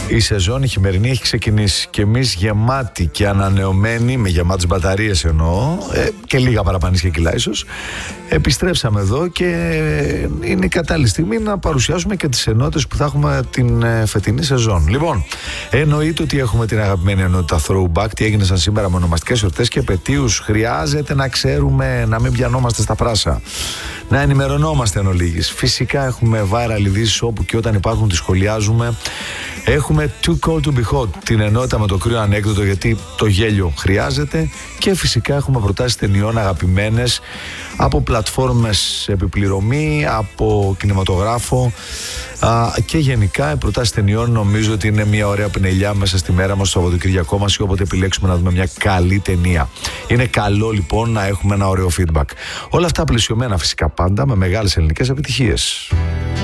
Η σεζόν, η χειμερινή, έχει ξεκινήσει και εμείς γεμάτοι και ανανεωμένοι, με γεμάτες μπαταρίες εννοώ, και λίγα παραπανήσια κιλά ίσως, επιστρέψαμε εδώ και είναι η κατάλληλη στιγμή να παρουσιάσουμε και τις ενότητες που θα έχουμε την φετινή σεζόν. Λοιπόν, εννοείται ότι έχουμε την αγαπημένη ενότητα Throwback. Τι έγινε σαν σήμερα με ονομαστικές εορτές και επετείους. Χρειάζεται να ξέρουμε, να μην πιανόμαστε στα πράσα, να ενημερωνόμαστε εν ολίγης. Φυσικά έχουμε viral ειδήσεις όπου και όταν υπάρχουν, τις σχολιάζουμε. Έχουμε Too Cold to Be Hot, την ενότητα με το κρύο ανέκδοτο, γιατί το γέλιο χρειάζεται. Και φυσικά έχουμε προτάσεις ταινιών αγαπημένες από πλατφόρμες επιπληρωμή, από κινηματογράφο, και γενικά οι προτάσεις ταινιών νομίζω ότι είναι μια ωραία πινελιά μέσα στη μέρα μας, στο Σαββατοκυριακό μας, ή όποτε επιλέξουμε να δούμε μια καλή ταινία. Είναι καλό λοιπόν να έχουμε ένα ωραίο feedback. Όλα αυτά πλαισιωμένα φυσικά πάντα με μεγάλες ελληνικές επιτυχίες.